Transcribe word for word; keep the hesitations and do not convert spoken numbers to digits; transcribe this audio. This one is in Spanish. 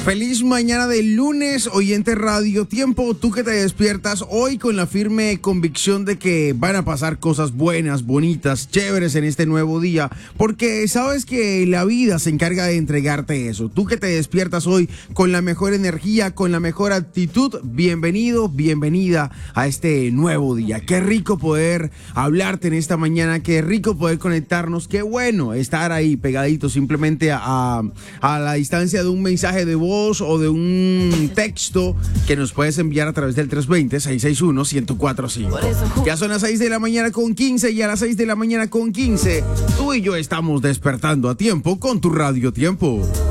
Feliz mañana de lunes, oyente Radio Tiempo, tú que te despiertas hoy con la firme convicción de que van a pasar cosas buenas, bonitas, chéveres en este nuevo día, porque sabes que la vida se encarga de entregarte eso. Tú que te despiertas hoy con la mejor energía, con la mejor actitud, bienvenido, bienvenida a este nuevo día. Qué rico poder hablarte en esta mañana, qué rico poder conectarnos, qué bueno estar ahí pegadito simplemente a, a la distancia de un mensaje de voz o de un texto que nos puedes enviar a través del tres dos cero, seis seis uno, uno cero cuatro cinco. Ya son las seis de la mañana con quince y a las seis de la mañana con quince tú y yo estamos despertando a tiempo con tu Radio Tiempo.